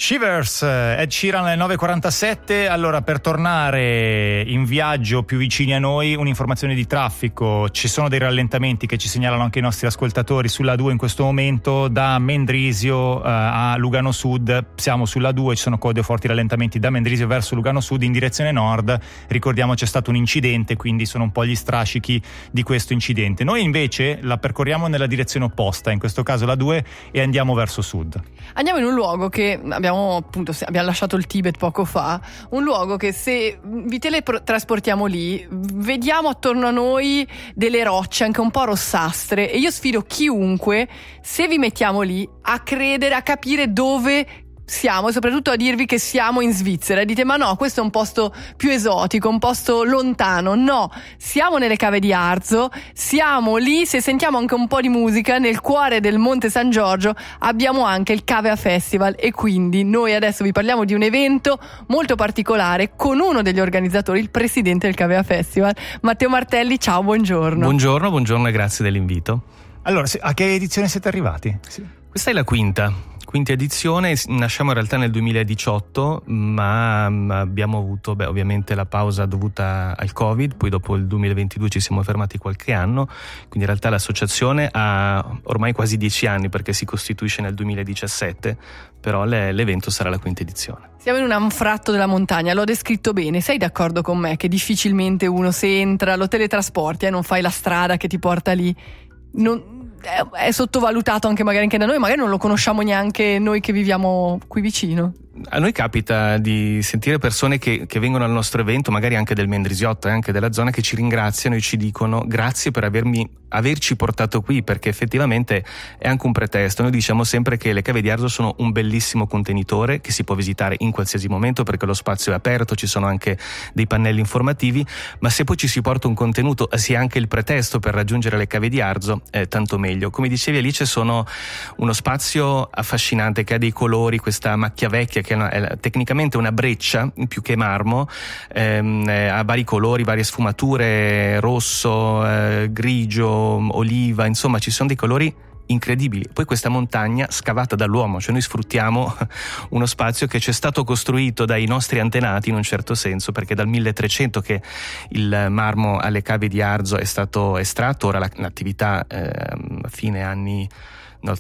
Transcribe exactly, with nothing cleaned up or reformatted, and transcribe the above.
Shivers, Ed Sheeran alle nove e quarantasette. Allora, per tornare in viaggio più vicini a noi, un'informazione di traffico: ci sono dei rallentamenti che ci segnalano anche i nostri ascoltatori sulla due in questo momento, da Mendrisio uh, a Lugano Sud. Siamo sulla due, ci sono code o forti rallentamenti da Mendrisio verso Lugano Sud in direzione nord. Ricordiamo c'è stato un incidente, quindi sono un po' gli strascichi di questo incidente. Noi invece la percorriamo nella direzione opposta, in questo caso la due, e andiamo verso sud. Andiamo in un luogo che abbiamo appunto abbiamo lasciato il Tibet poco fa, un luogo che se vi teletrasportiamo lì vediamo attorno a noi delle rocce anche un po' rossastre, e io sfido chiunque, se vi mettiamo lì, a credere, a capire dove siamo e soprattutto a dirvi che siamo in Svizzera. E dite: ma no, questo è un posto più esotico, un posto lontano. No, siamo nelle cave di Arzo, siamo lì. Se sentiamo anche un po' di musica, nel cuore del Monte San Giorgio abbiamo anche il Cavea Festival, e quindi noi adesso vi parliamo di un evento molto particolare con uno degli organizzatori, il presidente del Cavea Festival, Matteo Martelli. Ciao, buongiorno. Buongiorno, buongiorno e grazie dell'invito. Allora, a che edizione siete arrivati? Sì. Questa è la quinta. Quinta edizione, nasciamo in realtà nel duemiladiciotto, ma abbiamo avuto beh, ovviamente la pausa dovuta al Covid, poi dopo il duemilaventidue ci siamo fermati qualche anno, quindi in realtà l'associazione ha ormai quasi dieci anni perché si costituisce nel duemiladiciassette, però le, l'evento sarà la quinta edizione. Siamo in un anfratto della montagna, l'ho descritto bene. Sei d'accordo con me che difficilmente uno se entra, lo teletrasporti e eh, non fai la strada che ti porta lì? Non... è sottovalutato anche magari anche da noi, magari non lo conosciamo neanche noi che viviamo qui vicino. A noi capita di sentire persone che, che vengono al nostro evento, magari anche del Mendrisiotto e anche della zona, che ci ringraziano e ci dicono grazie per avermi, averci portato qui, perché effettivamente è anche un pretesto. Noi diciamo sempre che le Cave di Arzo sono un bellissimo contenitore che si può visitare in qualsiasi momento perché lo spazio è aperto, ci sono anche dei pannelli informativi, ma se poi ci si porta un contenuto, sia anche il pretesto per raggiungere le Cave di Arzo, è tanto meglio. Come dicevi Alice, sono uno spazio affascinante che ha dei colori, questa macchia vecchia che è tecnicamente una breccia più che marmo, ehm, ha vari colori, varie sfumature, rosso, eh, grigio, oliva, insomma ci sono dei colori incredibili. Poi questa montagna scavata dall'uomo, cioè noi sfruttiamo uno spazio che ci è stato costruito dai nostri antenati in un certo senso, perché dal milletrecento che il marmo alle Cave di Arzo è stato estratto. Ora l'attività eh, a fine anni